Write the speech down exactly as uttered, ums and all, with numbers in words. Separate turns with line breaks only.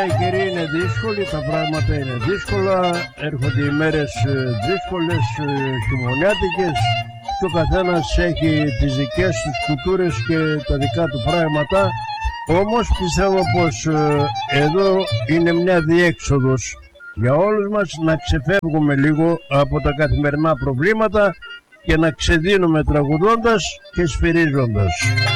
οι καιροί είναι δύσκολοι, τα πράγματα είναι δύσκολα, έρχονται οι μέρες δύσκολες, χειμωνιάτικες και ο καθένας έχει τις δικές του κουλτούρες και τα δικά του πράγματα. Όμως πιστεύω πως εδώ είναι μια διέξοδος για όλους μας να ξεφεύγουμε λίγο από τα καθημερινά προβλήματα και να ξεδίνουμε τραγουδώντας και σφυρίζοντας.